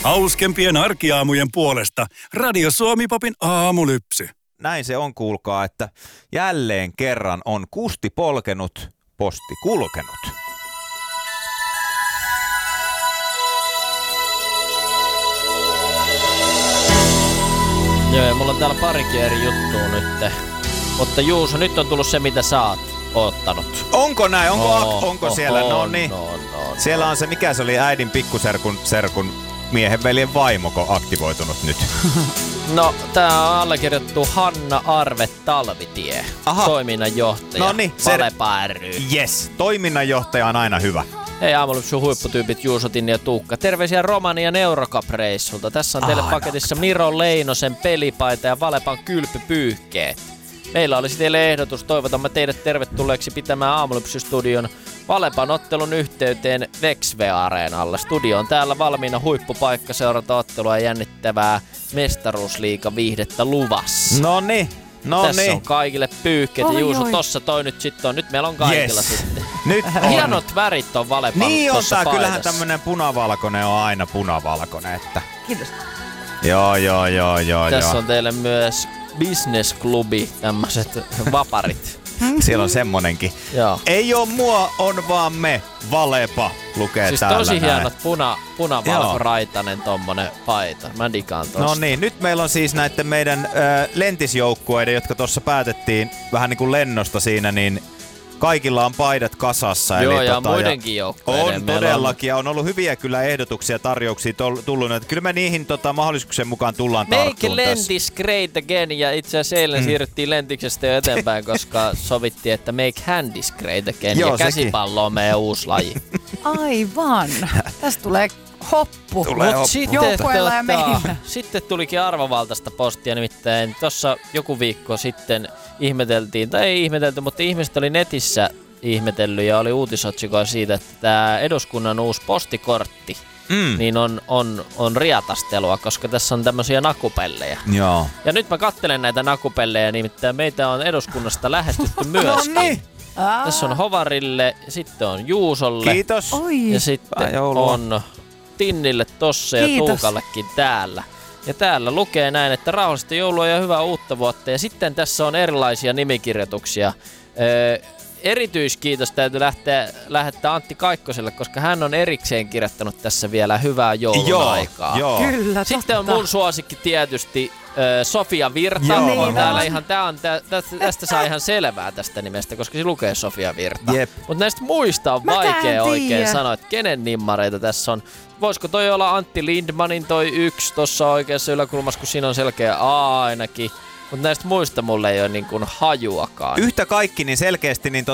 Hauskempien arkiaamujen puolesta Radio Suomi Popin aamulypsy. Näin se on, kuulkaa, että jälleen kerran on kusti polkenut, posti kulkenut. Joo, ja mulla on täällä parikin eri juttua nyt. Mutta Juuso, nyt on tullut se, mitä sä oot oottanut. Onko näin? Onko siellä? No niin. Siellä on se, mikä se oli äidin pikkuserkun miehenveljen vaimoko aktivoitunut nyt? No, tää on allekirjoittu Hanna Arve Talvitie, toiminnanjohtaja, no niin, Valepa ry. Yes, toiminnanjohtaja on aina hyvä. Hei aamulypsyn huipputyypit Juuso, Tinni ja Tuukka. Terveisiä Romanian Eurocup-reissulta. Tässä on teille paketissa Miro Leinosen pelipaita ja Valepan kylpypyyhkeet. Meillä olisi teille ehdotus. Toivotamme teidät tervetulleeksi pitämään aamulypsystudion Valepan ottelun yhteyteen Vexve-areenalle. Studio on täällä valmiina, huippupaikka seurata ottelua ja jännittävää mestaruusliiga viihdettä luvassa. Noniin. Tässä on kaikille pyyhkeet ja Juuso, tossa toi nyt sitten on. Nyt meillä on kaikilla sitten. Nyt on. Hienot värit on Valepan niin tossa on tää, paidassa. kyllähän tämmönen punavalkoinen on aina punavalkoinen. Että. Kiitos. Joo. Tässä on teille myös business-klubi, tämmöset vaparit. Siellä on semmonenkin. Joo. Ei oo mua, on vaan me. Valepa lukee siis täällä tosi näin. hienot punavalkoraitainen tommonen paita. Mä digaan tosta. No niin, nyt meillä on siis näiden meidän lentisjoukkueiden, jotka tuossa päätettiin vähän niin kuin lennosta siinä, niin kaikilla on paidat kasassa. Joo, eli ja muidenkin joukkueiden. On todellakin, ja on ollut hyviä kyllä ehdotuksia, tarjouksia tullut. Että kyllä me niihin mahdollisuuksien mukaan tullaan tarttumaan tässä. Make lentis great again, ja itse asiassa eilen siirryttiin lentiksestä jo eteenpäin, koska sovittiin, että make handis great again, ja käsipallo on meidän uusi laji. Aivan. Tästä tulee hoppu. Joukkueella ja meillä. Sitten tulikin arvovaltaista postia, nimittäin tuossa joku viikko sitten ihmeteltiin, tai ei ihmetelty, mutta ihmiset oli netissä ihmetellyt ja oli uutisotsikoa siitä, että tämä eduskunnan uusi postikortti niin on riatastelua, koska tässä on tämmöisiä nakupellejä. Joo. Ja nyt mä katselen näitä nakupellejä, nimittäin meitä on eduskunnasta lähestytty myöskin. No niin. Tässä on Hovarille, sitten on Juusolle. Kiitos. Ja sitten on Tinnille tossa ja Tuukallekin täällä. Ja täällä lukee näin, että rauhallista joulua ja hyvää uutta vuotta. Ja sitten tässä on erilaisia nimikirjoituksia. Erityiskiitos täytyy lähettää Antti Kaikkoselle, koska hän on erikseen kirjoittanut tässä vielä hyvää joulun aikaa. Joo. Kyllä, sitten on mun suosikki tietysti Sofia Virta. On täällä ihan, tästä saa ihan selvää tästä nimestä, koska se lukee Sofia Virta. Mutta näistä muista on vaikea oikein sanoa, että kenen nimmareita tässä on. Voisiko toi olla Antti Lindmanin toi yksi tuossa oikeassa yläkulmassa, kun siinä on selkeä A ainakin. Mutta näistä muista mulle ei ole niin kuin hajuakaan. Yhtä kaikki niin selkeästi niin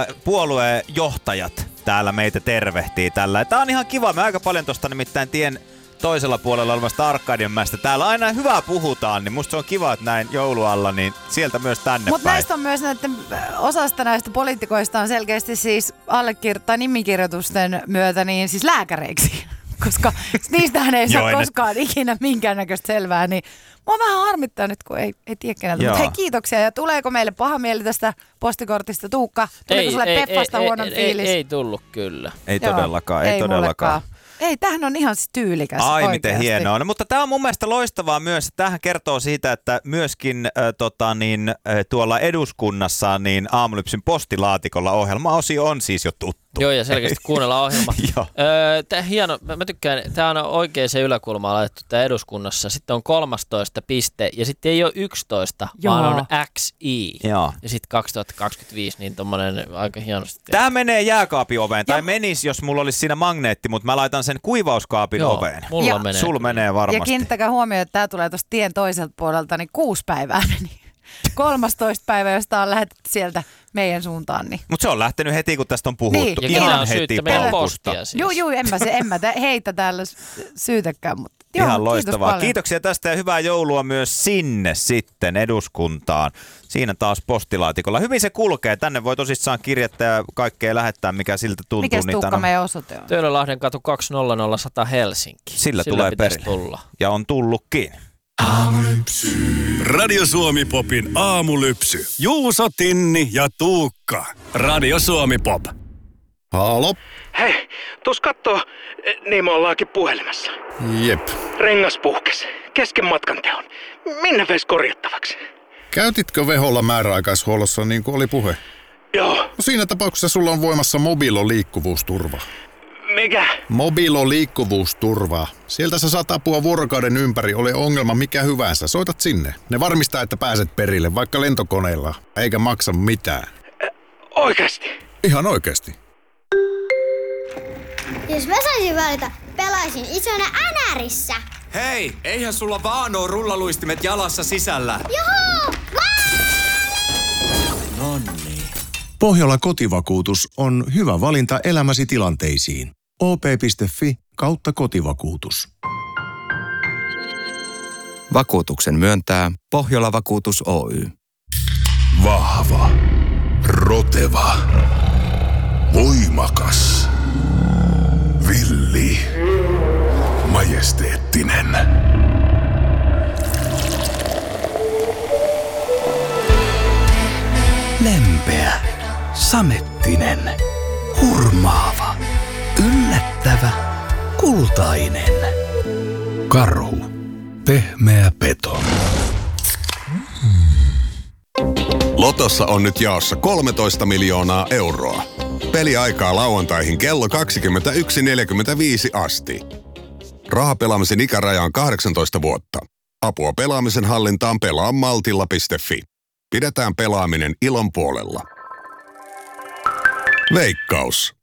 puoluejohtajat täällä meitä tervehtii tällä. Tää on ihan kiva. Me aika paljon tosta nimittäin tien toisella puolella olevasta Arkadianmäestä. Täällä aina hyvää puhutaan, niin musta se on kiva, että näin joulualla, niin sieltä myös tänne Mutta päin. näistä on myös osasta näistä poliitikoista on selkeästi siis nimikirjoitusten myötä niin siis lääkäreiksi. Koska niistähän ei saa koskaan ikinä minkäännäköistä selvää, niin mua vähän harmittaa nyt, kun ei tiedä keneltä. Mutta hei, kiitoksia. Ja tuleeko meille paha mieli tästä postikortista, Tuukka? Tuleeko sulle Peffasta huonon fiilis? Ei tullut kyllä. Ei todellakaan. Ei, tämähän on ihan tyylikäs. Ai oikeasti. miten hienoa. No, mutta tämä on mun mielestä loistavaa myös. Tämähän kertoo siitä, että myöskin tuolla eduskunnassa niin Aamulypsyn postilaatikolla ohjelmaosio on siis jo tuttu. Joo, ja selkeästi kuunnellaan ohjelma. Tää hieno, mä tykkään, tää on oikein se yläkulma laitettu tää eduskunnassa. Sitten on 13 piste, ja sitten ei ole 11, vaan on XI. Joo. Ja sitten 2025, niin tommonen aika hienosti. Tää menee jääkaapin oveen, tai menis, jos mulla olisi siinä magneetti, mutta mä laitan sen kuivauskaapin oveen. Mulla menee. Sul menee varmasti. Ja kiinnittäkää huomioon, että tää tulee tuosta tien toiselta puolelta, niin 6 päivää meni. 13 päivä, josta on lähetetty sieltä meidän suuntaan. Niin. Mutta se on lähtenyt heti, kun tästä on puhuttu. Niin. Ihan heti paukusta. Siis. Joo, en mä heitä täällä syytäkään, mutta joo, ihan loistavaa. Kiitoksia tästä ja hyvää joulua myös sinne sitten eduskuntaan. Siinä taas postilaatikolla. Hyvin se kulkee. Tänne voi tosissaan kirjata ja kaikkea lähettää, mikä siltä tuntuu. Mikäs Tuukka meidän osoite on? Töölönlahden katu 200 Helsinki. Sillä tulee perille. Tulla. Ja on tullutkin. Aamulypsy. Radio Suomi Popin aamulypsy. Juuso, Tinni ja Tuukka. Radio Suomi Pop. Halo? Hei, tuus kattoo, niin me ollaankin puhelimessa. Jep. Rengas puhkes. Kesken matkan teon. Minne veis korjattavaksi? Käytitkö Veholla määräaikaishuollossa niin kuin oli puhe? Joo. No siinä tapauksessa sulla on voimassa Mobilo-liikkuvuusturva. Mikä? Mobilo-liikkuvuusturva. Sieltä sä saat apua vuorokauden ympäri, oli ongelma mikä hyvänsä. Soitat sinne. Ne varmistaa, että pääset perille, vaikka lentokoneella, eikä maksa mitään. Oikeasti? Ihan oikeasti. Jos mä saisin valita, pelaisin isona NRissä. Hei, eihän sulla vaan oo rullaluistimet jalassa sisällä. Juhu! Nonni. Pohjola kotivakuutus on hyvä valinta elämäsi tilanteisiin. op.fi/kotivakuutus. Vakuutuksen myöntää Pohjola Vakuutus Oy. Vahva, roteva, voimakas, villi, majesteettinen. Lempeä, samettinen, hurmaava, yllättävä, kultainen. Karhu, pehmeä peto. Lotossa on nyt jaossa 13 miljoonaa euroa. Peliaikaa lauantaihin kello 21.45 asti. Rahapelaamisen ikäraja on 18 vuotta. Apua pelaamisen hallintaan pelaamaltilla.fi. Pidetään pelaaminen ilon puolella. Veikkaus.